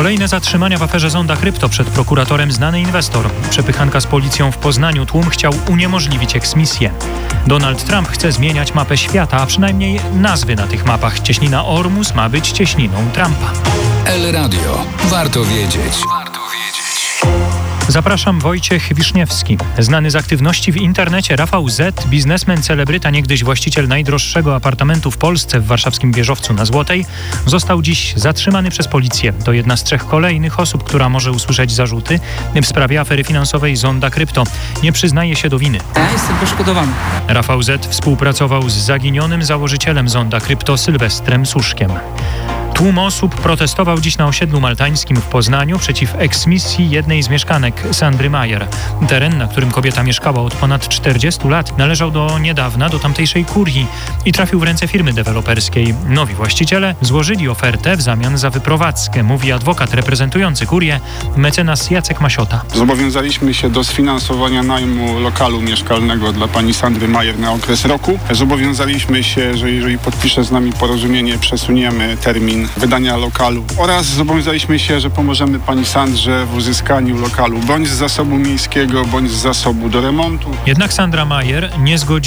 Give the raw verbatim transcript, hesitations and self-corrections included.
Kolejne zatrzymania w aferze Zonda Krypto. Przed prokuratorem znany inwestor. Przepychanka z policją w Poznaniu. Tłum chciał uniemożliwić eksmisję. Donald Trump chce zmieniać mapę świata, a przynajmniej nazwy na tych mapach. Cieśnina Ormus ma być cieśniną Trumpa. El Radio. Warto wiedzieć. Warto wiedzieć. Zapraszam, Wojciech Wiszniewski. Znany z aktywności w internecie Rafał Z., biznesmen, celebryta, niegdyś właściciel najdroższego apartamentu w Polsce w warszawskim Wieżowcu na Złotej, został dziś zatrzymany przez policję. To jedna z trzech kolejnych osób, która może usłyszeć zarzuty w sprawie afery finansowej Zonda Krypto. Nie przyznaje się do winy. Ja jestem poszkodowany. Rafał Z. współpracował z zaginionym założycielem Zonda Krypto Sylwestrem Suszkiem. Tłum osób protestował dziś na osiedlu maltańskim w Poznaniu przeciw eksmisji jednej z mieszkanek, Sandry Majer. Teren, na którym kobieta mieszkała od ponad czterdziestu lat, należał do niedawna do tamtejszej kurii i trafił w ręce firmy deweloperskiej. Nowi właściciele złożyli ofertę w zamian za wyprowadzkę, mówi adwokat reprezentujący kurię, mecenas Jacek Masiota. Zobowiązaliśmy się do sfinansowania najmu lokalu mieszkalnego dla pani Sandry Majer na okres roku. Zobowiązaliśmy się, że jeżeli podpisze z nami porozumienie, przesuniemy termin wydania lokalu oraz zobowiązaliśmy się, że pomożemy pani Sandrze w uzyskaniu lokalu bądź z zasobu miejskiego, bądź z zasobu do remontu. Jednak Sandra Majer nie zgodziła